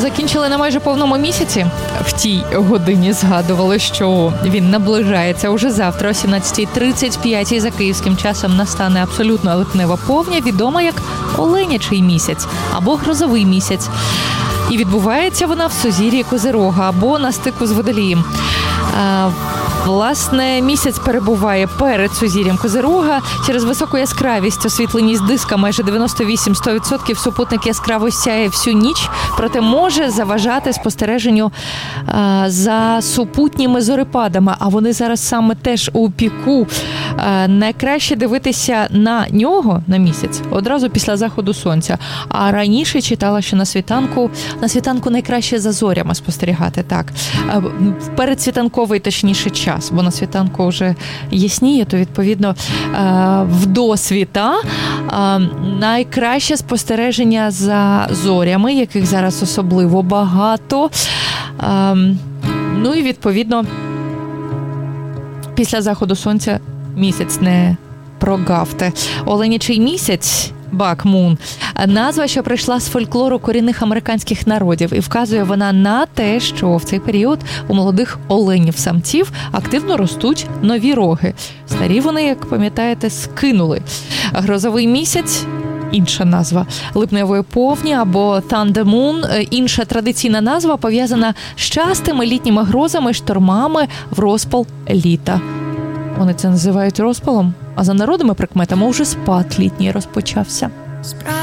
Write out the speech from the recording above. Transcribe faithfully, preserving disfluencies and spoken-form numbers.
закінчили на майже повному місяці. В тій годині згадували, що він наближається уже завтра о сімнадцята тридцять п'ять за київським часом настане абсолютно липнева повня, відома як Оленячий місяць або Грозовий місяць. І відбувається вона в сузір'ї Козирога або на стику з Водолієм. Власне, місяць перебуває перед сузір'ям Козирога. Через високу яскравість, освітленість диска майже дев'яносто вісім - сто відсотків супутник яскраво сяє всю ніч, проте може заважати спостереженню а, за супутніми зорепадами, а вони зараз саме теж у піку. А, найкраще дивитися на нього, на місяць, одразу після заходу сонця. А раніше читала, що на світанку, на світанку найкраще за зорями спостерігати, так. А, передсвітанковий, точніше, час. Бо на світанку вже ясніє, то, відповідно, в досвіта найкраще спостереження за зорями, яких зараз особливо багато. Ну і, відповідно, після заходу сонця місяць не прогавте. Оленячий місяць, Black Moon, назва, що прийшла з фольклору корінних американських народів, і вказує вона на те, що в цей період у молодих оленів-самців активно ростуть нові роги. Старі вони, як пам'ятаєте, скинули. Грозовий місяць – інша назва липневої повні або Thunder Moon. Інша традиційна назва пов'язана з частими літніми грозами, штормами в розпал літа. Вони це називають розпалом, а за народними прикметами уже спад літній розпочався.